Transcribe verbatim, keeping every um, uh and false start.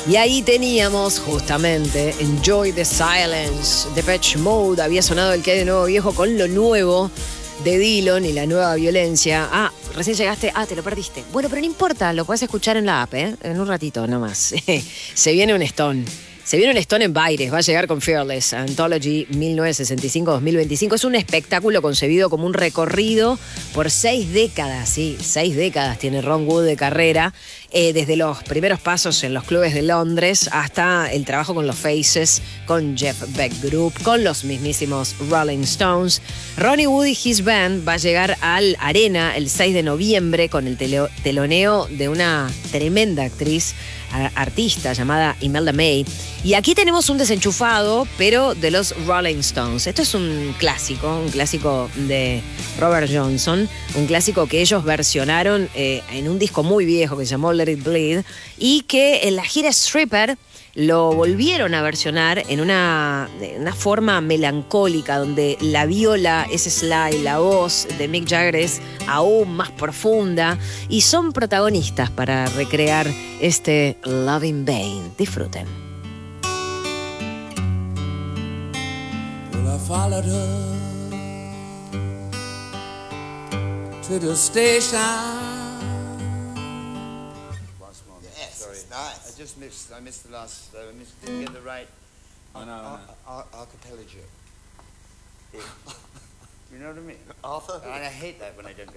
Y ahí teníamos justamente Enjoy the Silence. Depeche Mode había sonado el que hay de nuevo viejo con lo nuevo de Dillon y la nueva violencia. Ah, recién llegaste. Ah, te lo perdiste. Bueno, pero no importa, lo puedes escuchar en la app, ¿eh? En un ratito nomás. Se viene un Stone. Se viene un Stone en Baires, va a llegar con Fearless, Anthology mil novecientos sesenta y cinco a dos mil veinticinco. Es un espectáculo concebido como un recorrido por seis décadas, sí, seis décadas tiene Ron Wood de carrera, eh, desde los primeros pasos en los clubes de Londres hasta el trabajo con los Faces, con Jeff Beck Group, con los mismísimos Rolling Stones. Ronnie Wood y His Band va a llegar al Arena el seis de noviembre con el telo- teloneo de una tremenda actriz, artista llamada Imelda May. Y aquí tenemos un desenchufado, pero de los Rolling Stones. Esto es un clásico, un clásico de Robert Johnson, un clásico que ellos versionaron eh, en un disco muy viejo que se llamó Let It Bleed, y que en la gira Stripper lo volvieron a versionar en una, una forma melancólica, donde la viola es slide, la voz de Mick Jagger es aún más profunda, y son protagonistas para recrear este Love in Vain. Disfruten. Well, I followed her to the station. I just missed. I missed the last. Uh, I missed, didn't get the right. Oh, no, ar- no. ar- archipelago. Yeah. You know what I mean? Arthur? And I hate that when I don't